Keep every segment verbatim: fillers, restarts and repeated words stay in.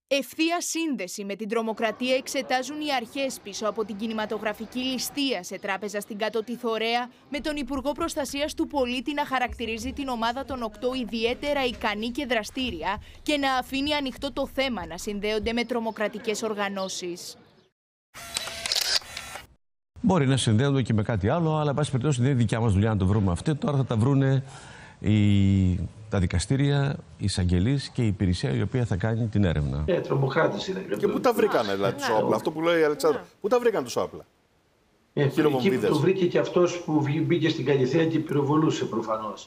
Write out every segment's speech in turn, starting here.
Ευθεία σύνδεση με την τρομοκρατία εξετάζουν οι αρχές πίσω από την κινηματογραφική ληστεία σε τράπεζα στην Κάτω Θωρέα, με τον Υπουργό Προστασίας του Πολίτη να χαρακτηρίζει την ομάδα των οκτώ ιδιαίτερα ικανή και δραστήρια και να αφήνει ανοιχτό το θέμα να συνδέονται με τρομοκρατικές οργανώσεις. Μπορεί να συνδέονται και με κάτι άλλο, αλλά εν πάση περιπτώσει δεν είναι δικιά μας δουλειά να το βρούμε αυτό. Τώρα θα τα βρούνε οι... τα δικαστήρια, οι εισαγγελείς και η υπηρεσία η οποία θα κάνει την έρευνα. Ε, τρομοκράτες είναι. Και πού τα βρήκανε δηλαδή τους όπλα, αυτό που λέει η Αλεξάνδρα. Πού τα βρήκαν τους όπλα. Ε, εκεί που το βρήκε και αυτός που μπήκε στην Καλιθέα και πυροβολούσε προφανώς.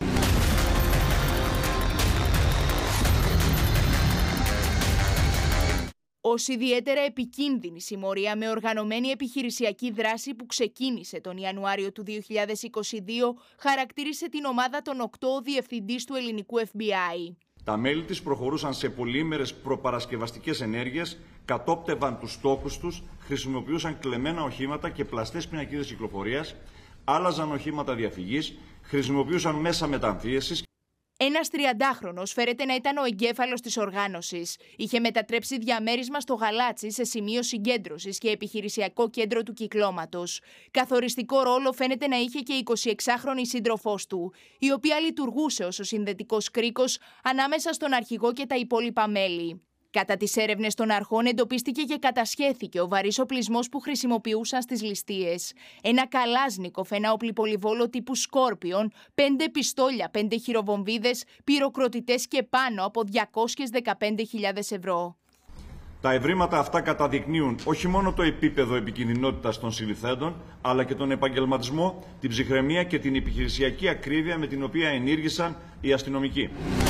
Ως ιδιαίτερα επικίνδυνη συμμορία με οργανωμένη επιχειρησιακή δράση που ξεκίνησε τον Ιανουάριο του δύο χιλιάδες είκοσι δύο, χαρακτήρισε την ομάδα των οκτώ ο διευθυντής του ελληνικού Εφ Μπι Άι. Τα μέλη της προχωρούσαν σε πολύήμερες προπαρασκευαστικές ενέργειες, κατόπτευαν τους στόχους τους, χρησιμοποιούσαν κλεμμένα οχήματα και πλαστές πινακίδες κυκλοφορίας, άλλαζαν οχήματα διαφυγής, χρησιμοποιούσαν μέσα μεταμφίεσης. Ένας τριαντάχρονος φέρεται να ήταν ο εγκέφαλος της οργάνωσης. Είχε μετατρέψει διαμέρισμα στο Γαλάτσι σε σημείο συγκέντρωσης και επιχειρησιακό κέντρο του κυκλώματος. Καθοριστικό ρόλο φαίνεται να είχε και η εικοσιεξάχρονη σύντροφός του, η οποία λειτουργούσε ως ο συνδετικός κρίκος ανάμεσα στον αρχηγό και τα υπόλοιπα μέλη. Κατά τις έρευνες των αρχών εντοπίστηκε και κατασχέθηκε ο βαρύς οπλισμός που χρησιμοποιούσαν στις ληστείες. Ένα καλάζνικοφ, ένα οπλιπολιβόλο τύπου Σκόρπιον, πέντε πιστόλια, πέντε χειροβομβίδες, πυροκροτητές και πάνω από διακόσιες δεκαπέντε χιλιάδες ευρώ. Τα ευρήματα αυτά καταδεικνύουν όχι μόνο το επίπεδο επικινδυνότητας των συλληφθέντων, αλλά και τον επαγγελματισμό, την ψυχραιμία και την επιχειρησιακή ακρίβεια με την οποία ενήργησαν οι αστυνομικοί.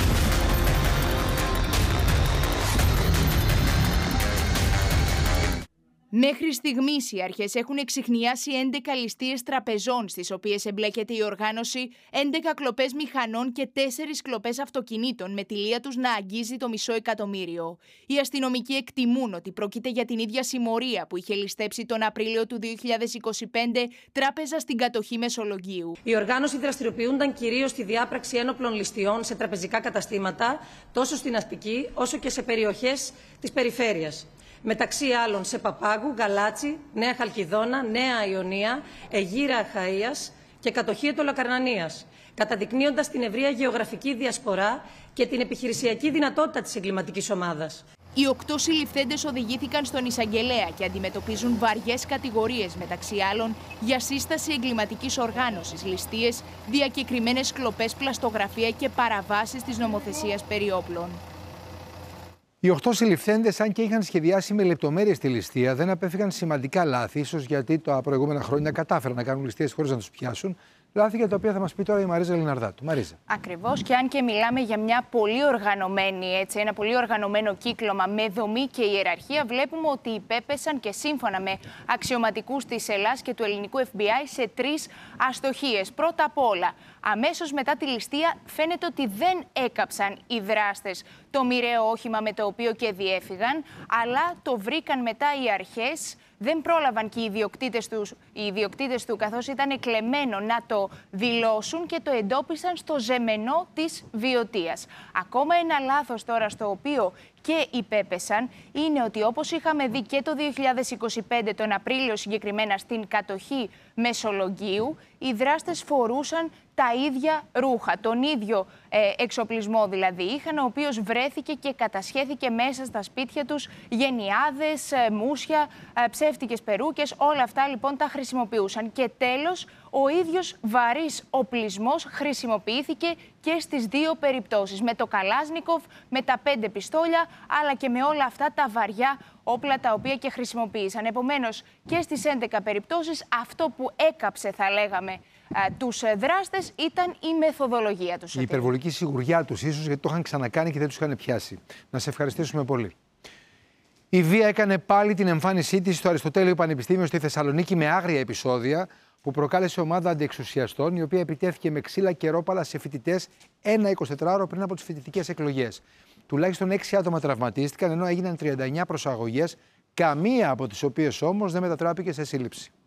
Μέχρι στιγμής οι αρχές έχουν εξιχνιάσει έντεκα ληστείες τραπεζών στις οποίες εμπλέκεται η οργάνωση, έντεκα κλοπές μηχανών και τέσσερις κλοπές αυτοκινήτων με τη λία τους να αγγίζει το μισό εκατομμύριο. Οι αστυνομικοί εκτιμούν ότι πρόκειται για την ίδια συμμορία που είχε ληστέψει τον Απρίλιο του δύο χιλιάδες είκοσι πέντε τράπεζα στην κατοχή Μεσολογγίου. Η οργάνωση δραστηριοποιούνταν κυρίως στη διάπραξη ένοπλων ληστειών σε τραπεζικά καταστήματα, τόσο στην αστική όσο και σε περιοχές της περιφέρειας. Μεταξύ άλλων σε Παπάγου, Γαλάτσι, Νέα Χαλκιδόνα, Νέα Ιωνία, Αιγύρα Αχαΐας και κατοχή Αιτωλοκαρνανίας, καταδεικνύοντας την ευρεία γεωγραφική διασπορά και την επιχειρησιακή δυνατότητα της εγκληματικής ομάδας. Οι οκτώ συλληφθέντες οδηγήθηκαν στον εισαγγελέα και αντιμετωπίζουν βαριές κατηγορίες, μεταξύ άλλων για σύσταση εγκληματικής οργάνωσης, ληστείες, διακεκριμένες κλοπές, πλαστογραφία και παραβάσεις της νομοθεσίας περί όπλων. Οι οκτώ συλληφθέντες, αν και είχαν σχεδιάσει με λεπτομέρειες τη ληστεία, δεν απέφυγαν σημαντικά λάθη, ίσως γιατί τα προηγούμενα χρόνια κατάφεραν να κάνουν ληστείες χωρίς να τους πιάσουν. Λάθη για τα οποία θα μας πει τώρα η Μαρίζα Λιναρδάτου. Μαρίζα. Ακριβώς, και αν και μιλάμε για μια πολύ οργανωμένη, έτσι, ένα πολύ οργανωμένο κύκλωμα με δομή και ιεραρχία, βλέπουμε ότι υπέπεσαν και σύμφωνα με αξιωματικούς της Ελλάς και του ελληνικού Εφ Μπι Άι σε τρεις αστοχίες. Πρώτα απ' όλα, αμέσως μετά τη ληστεία φαίνεται ότι δεν έκαψαν οι δράστες το μοιραίο όχημα με το οποίο και διέφυγαν, αλλά το βρήκαν μετά οι αρχές. Δεν πρόλαβαν και οι ιδιοκτήτες του, οι ιδιοκτήτες του, καθώς ήταν κλεμμένο, να το δηλώσουν και το εντόπισαν στο ζεμενό της Βιωτίας. Ακόμα ένα λάθος τώρα στο οποίο και υπέπεσαν είναι ότι, όπως είχαμε δει και το δύο χιλιάδες είκοσι πέντε, τον Απρίλιο συγκεκριμένα στην κατοχή Μεσολογγίου, οι δράστες φορούσαν τα ίδια ρούχα, τον ίδιο ε, εξοπλισμό δηλαδή είχαν, ο οποίος βρέθηκε και κατασχέθηκε μέσα στα σπίτια τους γενιάδες, ε, μουσια, ε, ψεύτικες περούκες, όλα αυτά λοιπόν τα χρησιμοποιούσαν. Και τέλος, ο ίδιος βαρύς οπλισμός χρησιμοποιήθηκε και στις δύο περιπτώσεις, με το Καλάζνικοφ, με τα πέντε πιστόλια, αλλά και με όλα αυτά τα βαριά όπλα τα οποία και χρησιμοποίησαν. Επομένως, και στις έντεκα περιπτώσεις αυτό που έκαψε, θα λέγαμε, τους δράστες ήταν η μεθοδολογία τους. Η υπερβολική σιγουριά τους, ίσως γιατί το είχαν ξανακάνει και δεν τους είχαν πιάσει. Να σε ευχαριστήσουμε πολύ. Η βία έκανε πάλι την εμφάνισή της στο Αριστοτέλειο Πανεπιστήμιο στη Θεσσαλονίκη με άγρια επεισόδια που προκάλεσε ομάδα αντιεξουσιαστών, η οποία επιτέθηκε με ξύλα και ρόπαλα σε φοιτητές ένα εικοσιτετράωρο πριν από τις φοιτητικές εκλογές. Τουλάχιστον έξι άτομα τραυματίστηκαν, ενώ έγιναν τριάντα εννέα προσαγωγές, καμία από τις οποίες όμως δεν μετατράπηκε σε σύλληψη.